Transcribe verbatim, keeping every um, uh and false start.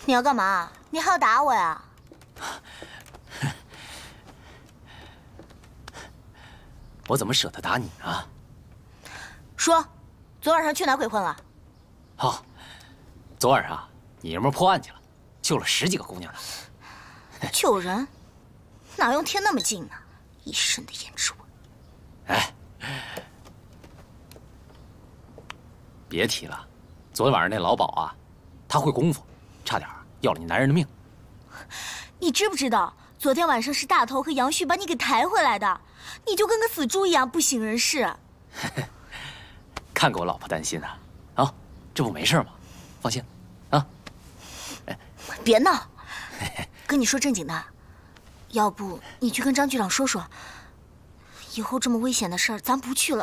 你要干嘛？你还要打我呀？ 我怎么舍得打你啊？ 说，昨晚上去哪鬼混了？ 哦，昨晚啊，你爷们破案去了，救了十几个姑娘呢。 救人？哪用贴那么近呢？一身的胭脂味。 哎，别提了，昨天晚上那老鸨啊，他会功夫，差点要了你男人的命。 你知不知道，昨天晚上是大头和杨旭把你给抬回来的，你就跟个死猪一样不省人事。 看给我老婆担心啊！啊，这不没事吗？放心，啊。 别闹，跟你说正经的，要不你去跟张局长说说，以后这么危险的事儿咱不去了，